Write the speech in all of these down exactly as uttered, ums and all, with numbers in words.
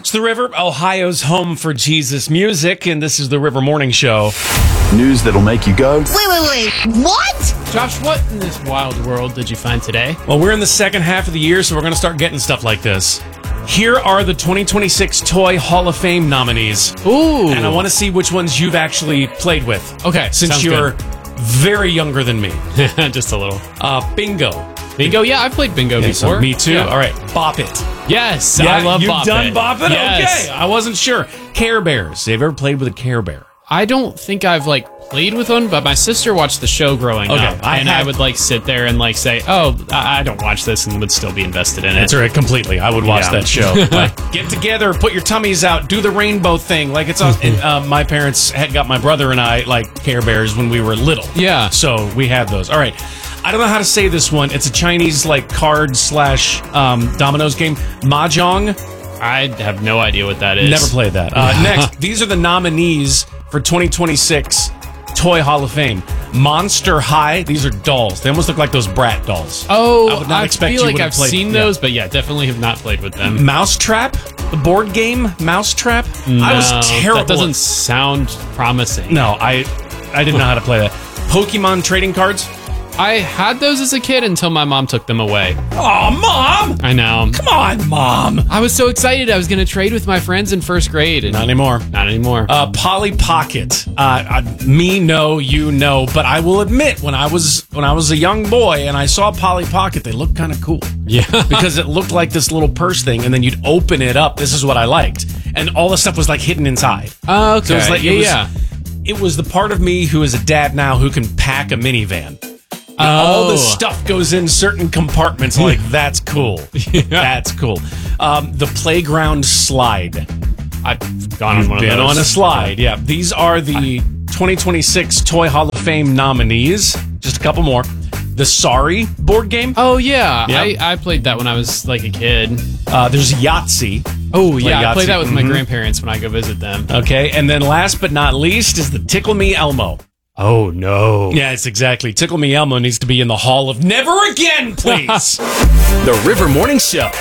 It's the River, Ohio's home for Jesus music, and this is the River Morning Show. News that'll make you go, Wait, wait, wait, what? Josh, what in this wild world did you find today? Well, we're in the second half of the year, so we're going to start getting stuff like this. Here are the twenty twenty-six Toy Hall of Fame nominees. Ooh. And I want to see which ones you've actually played with. Okay, Since sounds you're good. very younger than me. Just a little. Uh, bingo. Bingo? Yeah, I've played bingo Okay, before. so me too. Yeah. All right, Bop It. Yes, Yeah, I love you've Bop done It. Bop It? Yes. Okay, I wasn't sure. Care Bears. Have you ever played with a Care Bear? I don't think I've like played with one, but my sister watched the show growing Okay, up, I and have- I would like sit there and like say, "Oh, I I don't watch this," and would still be invested in it. That's right, completely. I would watch Yeah. that show. Like, get together, put your tummies out, do the rainbow thing. Like it's awesome. And, uh, my parents had got my brother and I like Care Bears when we were little. Yeah. So we had those. All right. I don't know how to say this one. It's a Chinese like card slash um, dominoes game. Mahjong. I have no idea what that is. Never played that. Uh, next, these are the nominees for twenty twenty-six Toy Hall of Fame. Monster High. These are dolls. They almost look like those Brat dolls. Oh, I would not I expect feel you like would have I've played- seen yeah. those, but yeah, definitely have not played with them. Mousetrap, the board game Mousetrap. I was No, terrible. That doesn't sound promising. No, I I didn't know how to play that. Pokemon trading cards. I had those as a kid until my mom took them away. Oh, Mom! I know. Come on, Mom. I was so excited. I was going to trade with my friends in first grade. And Not anymore. Not anymore. Uh, Polly Pocket. Uh, uh, me, no, you know, but I will admit, when I was when I was a young boy and I saw Polly Pocket, they looked kind of cool. yeah. Because it looked like this little purse thing, and then you'd open it up. This is what I liked, and all the stuff was like hidden inside. Oh, okay. So it was like, yeah, it was, yeah. It was the part of me who is a dad now who can pack a minivan. And all Oh. this stuff goes in certain compartments. Like, that's cool. That's cool. Um, the playground slide. I've gone on one of Been those. on a slide. Yeah. These are the twenty twenty-six Toy Hall of Fame nominees. Just a couple more. The Sorry board game. Oh, yeah. Yeah. I, I played that when I was like a kid. Uh, there's Yahtzee. Oh, yeah. I Yahtzee. play that with my Mhm. grandparents when I go visit them. Okay. And then last but not least is the Tickle Me Elmo. Oh, no. Yeah, it's exactly. Tickle Me Elmo needs to be in the Hall of Never Again, please. The River Morning Show.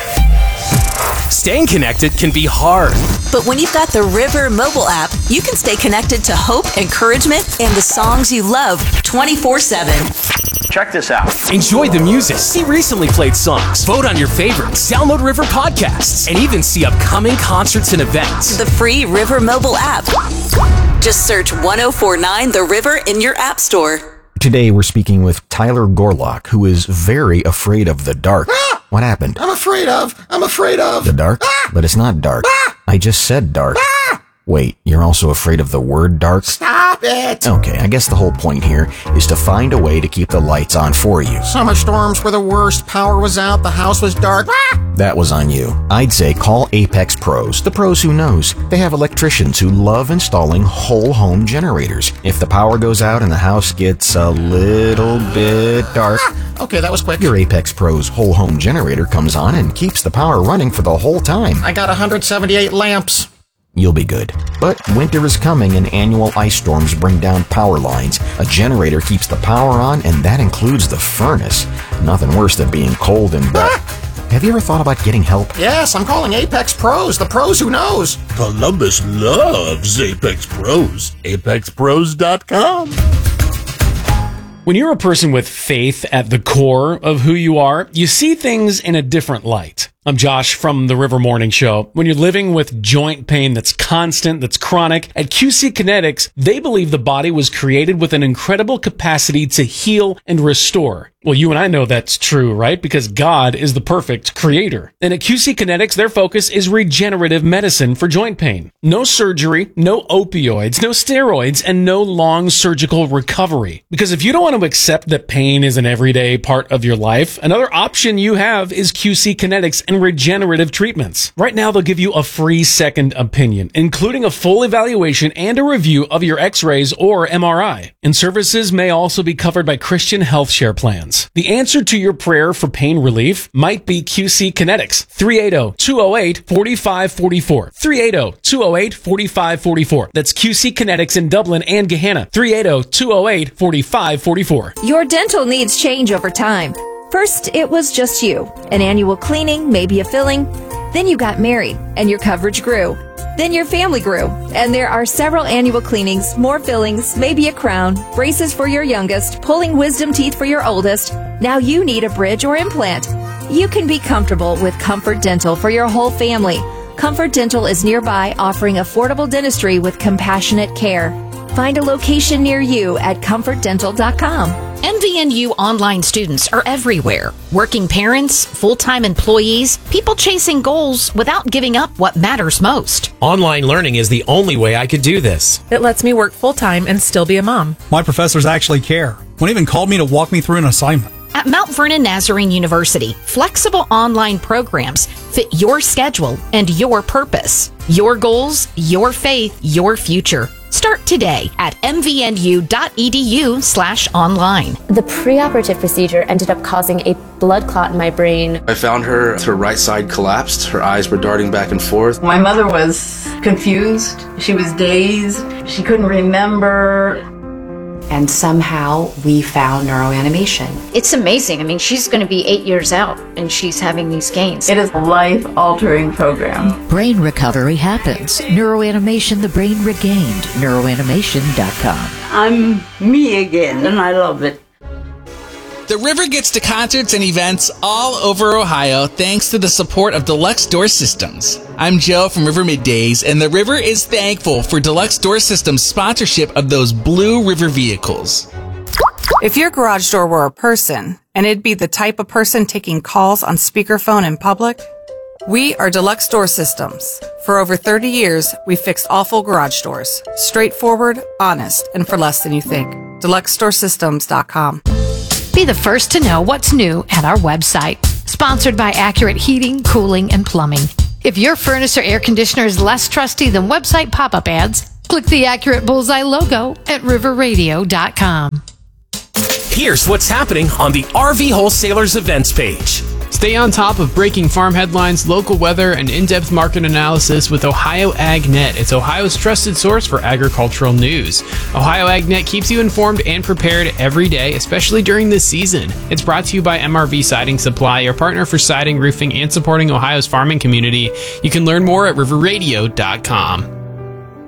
Staying connected can be hard. But when you've got the River mobile app, you can stay connected to hope, encouragement, and the songs you love twenty-four seven. check this out. Enjoy the music, see recently played songs, vote on your favorites, download River podcasts, and even see upcoming concerts and events. The free River mobile app. Just search one oh four nine The River in your app store. Today we're speaking with Tyler Gorlock, who is very afraid of the dark. Ah! What happened? I'm afraid of. I'm afraid of. The dark? Ah! But it's not dark. Ah! I just said dark. Ah! Wait, you're also afraid of the word dark? Stop it. Okay, I guess the whole point here is to find a way to keep the lights on for you. Summer storms were the worst. Power was out. The house was dark. Ah! That was on you. I'd say call Apex Pros, the pros who knows. They have electricians who love installing whole home generators. If the power goes out and the house gets a little bit dark, Ah! Okay, that was quick. your Apex Pros whole home generator comes on and keeps the power running for the whole time. I got one hundred seventy-eight lamps. You'll be good. But winter is coming and annual ice storms bring down power lines. A generator keeps the power on, and that includes the furnace. Nothing worse than being cold and wet. Have you ever thought about getting help? Yes, I'm calling Apex Pros, the pros who knows. Columbus loves Apex Pros. Apex Pros dot com. When you're a person with faith at the core of who you are, you see things in a different light. I'm Josh from the River Morning Show. When you're living with joint pain that's constant, that's chronic, at Q C Kinetics, they believe the body was created with an incredible capacity to heal and restore. Well, you and I know that's true, right? Because God is the perfect creator. And at Q C Kinetics, their focus is regenerative medicine for joint pain. No surgery, no opioids, no steroids, and no long surgical recovery. Because if you don't want to accept that pain is an everyday part of your life, another option you have is Q C Kinetics and regenerative treatments. Right now, they'll give you a free second opinion, including a full evaluation and a review of your x-rays or M R I. And services may also be covered by Christian health share plans. The answer to your prayer for pain relief might be Q C Kinetics. three eight zero, two zero eight, four five four four. three eight zero, two zero eight, four five four four. That's Q C Kinetics in Dublin and Gehanna. three eight zero, two zero eight, four five four four. Your dental needs change over time. First, it was just you. An annual cleaning, maybe a filling. Then you got married, and your coverage grew. Then your family grew, and there are several annual cleanings, more fillings, maybe a crown, braces for your youngest, pulling wisdom teeth for your oldest. Now you need a bridge or implant. You can be comfortable with Comfort Dental for your whole family. Comfort Dental is nearby, offering affordable dentistry with compassionate care. Find a location near you at comfort dental dot com. M V N U online students are everywhere. Working parents, full-time employees, people chasing goals without giving up what matters most. Online learning is the only way I could do this. It lets me work full-time and still be a mom. My professors actually care. One even called me to walk me through an assignment. At Mount Vernon Nazarene University, flexible online programs fit your schedule and your purpose. Your goals, your faith, your future. Start today at m v n u dot e d u slash online. The preoperative procedure ended up causing a blood clot in my brain. I found her, her right side collapsed. Her eyes were darting back and forth. My mother was confused. She was dazed. She couldn't remember. And somehow we found neuroanimation. It's amazing. I mean, she's going to be eight years out and she's having these gains. It is a life-altering program. Brain recovery happens. Neuroanimation, the brain regained. neuroanimation dot com. I'm me again, and I love it. The River gets to concerts and events all over Ohio thanks to the support of Deluxe Door Systems. I'm Joe from River Middays, and the River is thankful for Deluxe Door Systems' sponsorship of those blue River vehicles. If your garage door were a person, and it'd be the type of person taking calls on speakerphone in public, we are Deluxe Door Systems. For over thirty years, we fixed awful garage doors. Straightforward, honest, and for less than you think. deluxe door systems dot com. Be the first to know what's new at our website. Sponsored by Accurate Heating, Cooling, and Plumbing. If your furnace or air conditioner is less trusty than website pop-up ads, click the Accurate Bullseye logo at river radio dot com. Here's what's happening on the R V Wholesalers events page. Stay on top of breaking farm headlines, local weather, and in-depth market analysis with Ohio AgNet. It's Ohio's trusted source for agricultural news. Ohio AgNet keeps you informed and prepared every day, especially during this season. It's brought to you by M R V Siding Supply, your partner for siding, roofing, and supporting Ohio's farming community. You can learn more at river radio dot com.